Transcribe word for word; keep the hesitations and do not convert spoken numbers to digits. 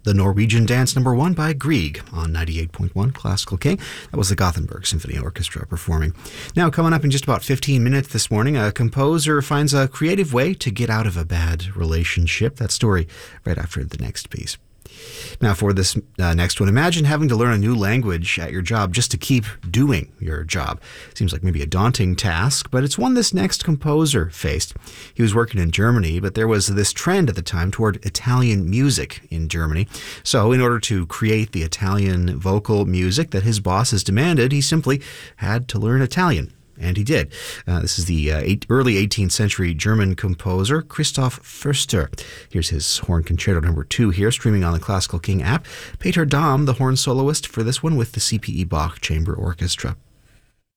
the Norwegian Dance Number One by Grieg on ninety-eight point one Classical King. That was the Gothenburg Symphony Orchestra performing. Now, coming up in just about fifteen minutes this morning, a composer finds a creative way to get out of a bad relationship. That story right after the next piece. Now, for this uh, next one, imagine having to learn a new language at your job just to keep doing your job. Seems like maybe a daunting task, but it's one this next composer faced. He was working in Germany, but there was this trend at the time toward Italian music in Germany. So in order to create the Italian vocal music that his bosses demanded, he simply had to learn Italian. And he did. Uh, this is the uh, eight, early eighteenth century German composer, Christoph Förster. Here's his Horn Concerto number two here, streaming on the Classical King app. Peter Dahm, the horn soloist for this one with the C P E Bach Chamber Orchestra.